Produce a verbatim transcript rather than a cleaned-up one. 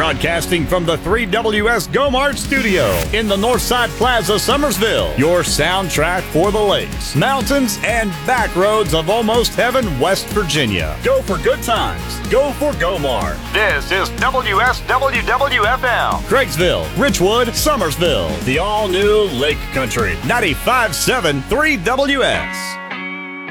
Broadcasting from the three W S GoMart studio in the Northside Plaza, Summersville. Your soundtrack for the lakes, mountains, and back roads of almost heaven, West Virginia. Go for good times. Go for GoMart. This is W S W W F M. Craigsville, Richwood, Summersville. The all-new Lake Country. ninety-five point seven three W S.